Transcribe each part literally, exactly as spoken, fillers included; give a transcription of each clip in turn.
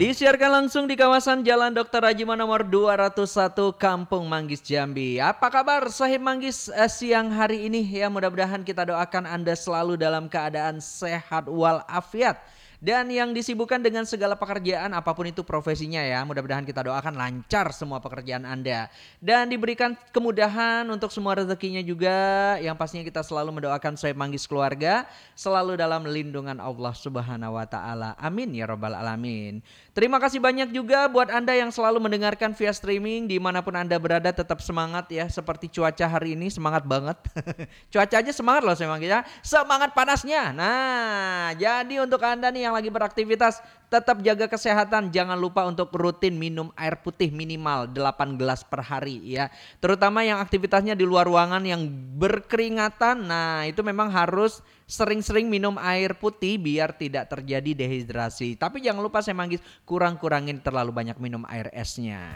Disiarkan langsung di kawasan Jalan dokter Rajima nomor dua ratus satu Kampung Manggis Jambi. Apa kabar Sahib Manggis eh, siang hari ini ya, mudah-mudahan kita doakan Anda selalu dalam keadaan sehat walafiat. Dan yang disibukkan dengan segala pekerjaan apapun itu profesinya ya, mudah-mudahan kita doakan lancar semua pekerjaan Anda. Dan diberikan kemudahan untuk semua rezekinya juga, yang pastinya kita selalu mendoakan Sahib Manggis keluarga selalu dalam lindungan Allah Subhanahu wa taala. Amin ya rabbal alamin. Terima kasih banyak juga buat Anda yang selalu mendengarkan via streaming dimanapun Anda berada, tetap semangat ya, seperti cuaca hari ini semangat banget. Cuaca aja semangat loh memang ya, semangat panasnya. Nah, jadi untuk Anda nih yang lagi beraktivitas, tetap jaga kesehatan. Jangan lupa untuk rutin minum air putih minimal delapan gelas per hari ya. Terutama yang aktivitasnya di luar ruangan yang berkeringatan. Nah, itu memang harus sering-sering minum air putih biar tidak terjadi dehidrasi. Tapi jangan lupa saya manggis, kurang-kurangin terlalu banyak minum air esnya.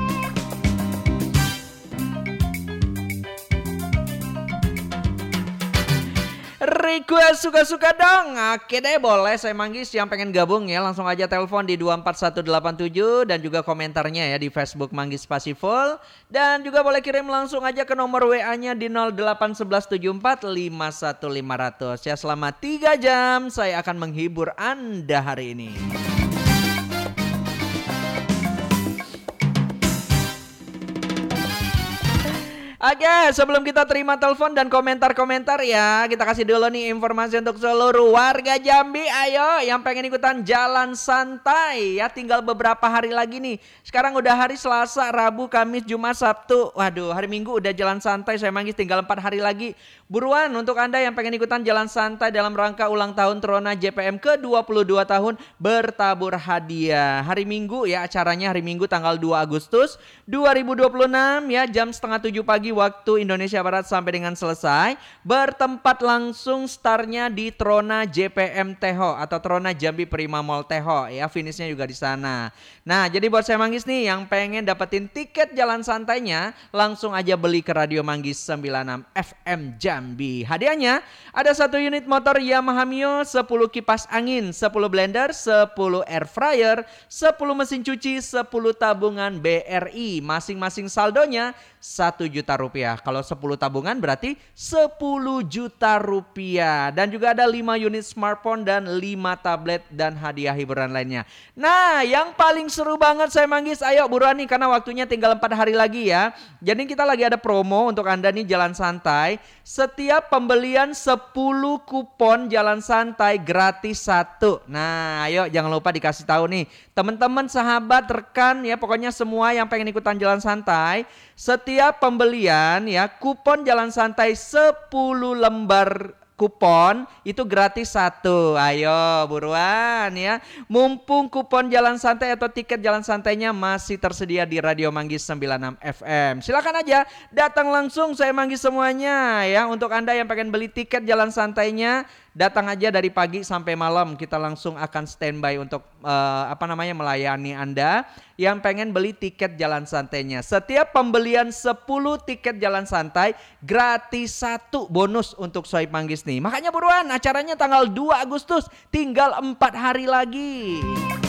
Request suka-suka dong. Oke deh, boleh saya manggis yang pengen gabung ya, langsung aja telepon di dua empat satu delapan tujuh dan juga komentarnya ya di Facebook Manggis Pasiful, dan juga boleh kirim langsung aja ke nomor W A-nya di nol delapan satu satu tujuh empat lima satu lima nol nol. Ya, selama tiga jam saya akan menghibur Anda hari ini. Oke, sebelum kita terima telepon dan komentar-komentar ya, kita kasih dulu nih informasi untuk seluruh warga Jambi. Ayo yang pengen ikutan jalan santai ya, tinggal beberapa hari lagi nih. Sekarang udah hari Selasa, Rabu, Kamis, Jumat, Sabtu. Waduh, hari Minggu udah jalan santai, saya manggis tinggal empat hari lagi. Buruan untuk Anda yang pengen ikutan jalan santai dalam rangka ulang tahun Trona J P M ke dua puluh dua tahun, bertabur hadiah. Hari Minggu ya, acaranya hari Minggu tanggal dua Agustus dua ribu dua puluh enam ya, jam setengah tujuh pagi waktu Indonesia Barat sampai dengan selesai. Bertempat langsung startnya di Trona J P M Teho atau Trona Jambi Prima Mall Teho ya, finishnya juga di sana. Nah, jadi buat saya manggis nih yang pengen dapetin tiket jalan santainya, langsung aja beli ke Radio Manggis sembilan puluh enam F M Jambi. Hadiahnya ada satu unit motor Yamaha Mio, sepuluh kipas angin, sepuluh blender, sepuluh air fryer, sepuluh mesin cuci, sepuluh tabungan B R I. Masing-masing saldonya satu juta rupiah. Kalau sepuluh tabungan berarti sepuluh juta rupiah. Dan juga ada lima unit smartphone dan lima tablet dan hadiah hiburan lainnya. Nah, yang paling seru banget saya manggis, ayo buruan nih karena waktunya tinggal empat hari lagi ya. Jadi kita lagi ada promo untuk Anda nih jalan santai. Setiap pembelian sepuluh kupon jalan santai gratis satu. Nah, ayo jangan lupa dikasih tahu nih teman-teman, sahabat, rekan ya, pokoknya semua yang pengen ikutan jalan santai. Setiap pembelian ya kupon jalan santai sepuluh lembar kupon itu gratis satu. Ayo buruan ya. Mumpung kupon jalan santai atau tiket jalan santainya masih tersedia di Radio Manggis sembilan puluh enam F M. Silakan aja datang langsung, saya manggis semuanya ya. Untuk Anda yang pengen beli tiket jalan santainya, datang aja dari pagi sampai malam, kita langsung akan standby untuk uh, apa namanya melayani Anda yang pengen beli tiket jalan santainya. Setiap pembelian sepuluh tiket jalan santai gratis satu bonus untuk Sohib Manggis nih. Makanya buruan, acaranya tanggal dua Agustus, tinggal empat hari lagi.